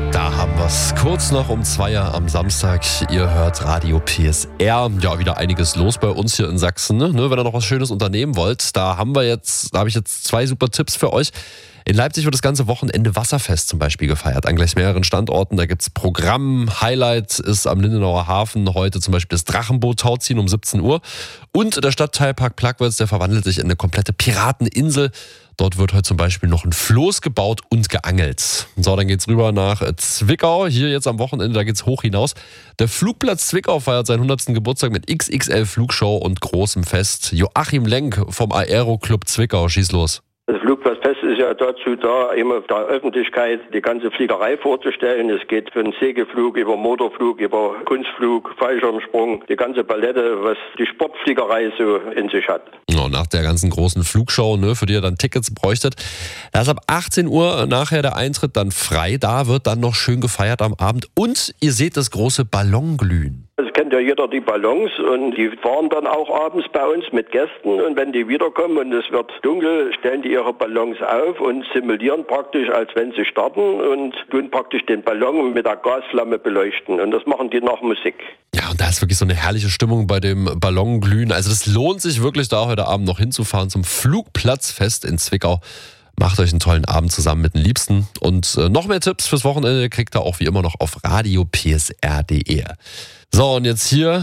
Da haben wir es kurz noch um 2 Uhr am Samstag. Ihr hört Radio PSR. Ja, wieder einiges los bei uns hier in Sachsen. Ne? Wenn ihr noch was Schönes unternehmen wollt, da habe ich jetzt 2 super Tipps für euch. In Leipzig wird das ganze Wochenende Wasserfest zum Beispiel gefeiert, an gleich mehreren Standorten. Da gibt's Programm. Highlight ist am Lindenauer Hafen heute zum Beispiel das Drachenboot-Tauziehen um 17 Uhr. Und der Stadtteilpark Plagwitz, der verwandelt sich in eine komplette Pirateninsel. Dort wird heute zum Beispiel noch ein Floß gebaut und geangelt. So, dann geht's rüber nach Zwickau. Hier jetzt am Wochenende, da geht's hoch hinaus. Der Flugplatz Zwickau feiert seinen 100. Geburtstag mit XXL Flugshow und großem Fest. Joachim Lenk vom Aero-Club Zwickau, schieß los. Das Flugplatzfest ist ja dazu da, immer der Öffentlichkeit die ganze Fliegerei vorzustellen. Es geht für einen Segelflug, über Motorflug, über Kunstflug, Fallschirmsprung, die ganze Palette, was die Sportfliegerei so in sich hat. Ja, nach der ganzen großen Flugshow, für die ihr dann Tickets bräuchtet, da ist ab 18 Uhr nachher der Eintritt dann frei. Da wird dann noch schön gefeiert am Abend und ihr seht das große Ballonglühen. Es kennt ja jeder die Ballons und die fahren dann auch abends bei uns mit Gästen und wenn die wiederkommen und es wird dunkel, stellen die ihre Ballons auf und simulieren praktisch, als wenn sie starten und tun praktisch den Ballon mit der Gasflamme beleuchten und das machen die nach Musik. Ja, und da ist wirklich so eine herrliche Stimmung bei dem Ballonglühen. Also das lohnt sich wirklich, da heute Abend noch hinzufahren zum Flugplatzfest in Zwickau. Macht euch einen tollen Abend zusammen mit den Liebsten. Und noch mehr Tipps fürs Wochenende kriegt ihr auch wie immer noch auf radiopsr.de. So, und jetzt hier.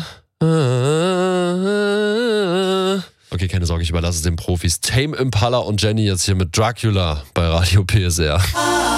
Okay, keine Sorge, ich überlasse es den Profis. Tame Impala und Jenny jetzt hier mit Dracula bei Radio PSR.